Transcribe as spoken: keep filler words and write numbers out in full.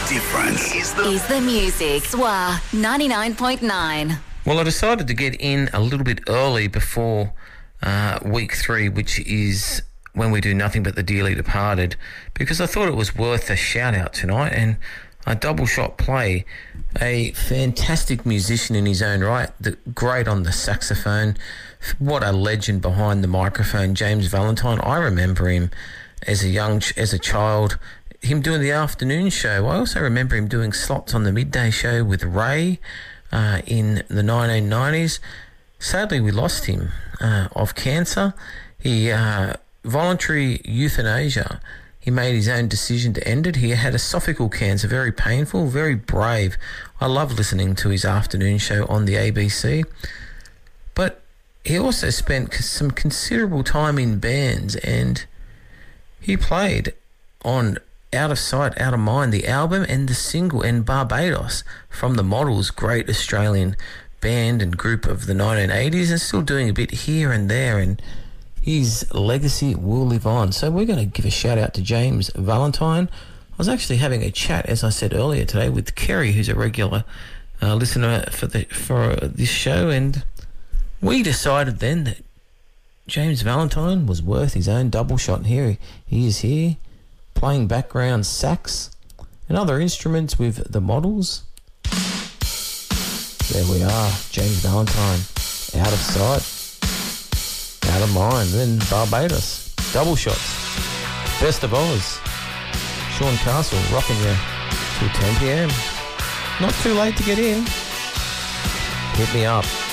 difference is the, is the music. S W A ninety-nine point nine. Well, I decided to get in a little bit early before uh, week three, which is when we do nothing but the dearly departed, because I thought it was worth a shout out tonight, and a double shot play. A fantastic musician in his own right, the, great on the saxophone. What a legend behind the microphone, James Valentine. I remember him as a young, as a child, him doing the afternoon show. I also remember him doing slots on the midday show with Ray uh, in the nineteen nineties. Sadly, we lost him uh, of cancer. He uh, voluntary euthanasia. He made his own decision to end it. He had esophageal cancer, very painful, very brave. I love listening to his afternoon show on the A B C. But he also spent some considerable time in bands, and he played on Out of Sight, Out of Mind, the album and the single, and Barbados from the Models, great Australian band and group of the nineteen eighties, and still doing a bit here and there, and his legacy will live on. So we're going to give a shout out to James Valentine. I was actually having a chat, as I said earlier today, with Kerry, who's a regular uh, listener for the for this show, and we decided then that James Valentine was worth his own double shot. And here he is here, playing background sax and other instruments with the Models. There we are, James Valentine, Out of Sight, Out of Mind, then Barbados, double shots, Best of Oz, Sean Castle rocking you till ten p.m. Not too late to get in. Hit me up.